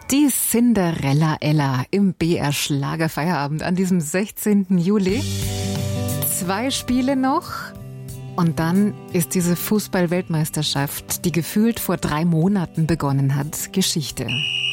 Die Cinderella Ella im BR Schlagerfeierabend an diesem 16. Juli. 2 Spiele noch und dann ist diese Fußball-Weltmeisterschaft, die gefühlt vor 3 Monaten begonnen hat, Geschichte.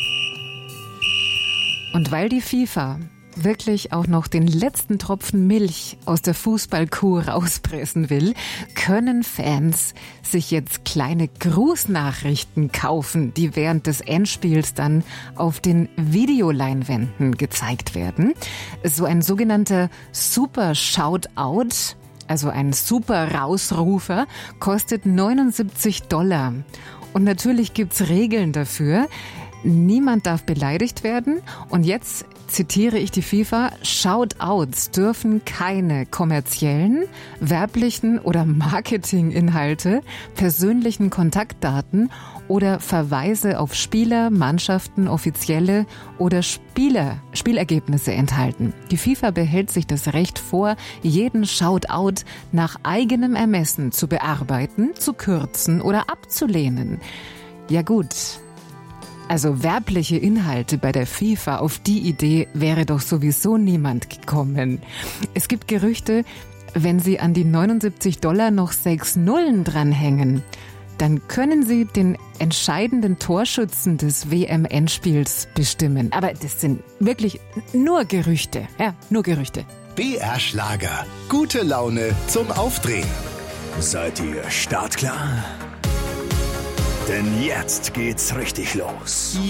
Und weil die FIFA wirklich auch noch den letzten Tropfen Milch aus der Fußballkuh rauspressen will, können Fans sich jetzt kleine Grußnachrichten kaufen, die während des Endspiels dann auf den Videoleinwänden gezeigt werden. So ein sogenannter Super Shoutout, also ein Super Rausrufer, kostet $79. Und natürlich gibt's Regeln dafür. Niemand darf beleidigt werden. Und jetzt zitiere ich die FIFA: Shoutouts dürfen keine kommerziellen, werblichen oder Marketinginhalte, persönlichen Kontaktdaten oder Verweise auf Spieler, Mannschaften, Offizielle oder Spielergebnisse enthalten. Die FIFA behält sich das Recht vor, jeden Shoutout nach eigenem Ermessen zu bearbeiten, zu kürzen oder abzulehnen. Ja gut. Also werbliche Inhalte bei der FIFA, auf die Idee wäre doch sowieso niemand gekommen. Es gibt Gerüchte, wenn Sie an die $79 noch 6 Nullen dranhängen, dann können Sie den entscheidenden Torschützen des WM-Endspiels bestimmen. Aber das sind wirklich nur Gerüchte. Ja, nur Gerüchte. BR Schlager. Gute Laune zum Aufdrehen. Seid ihr startklar? Denn jetzt geht's richtig los.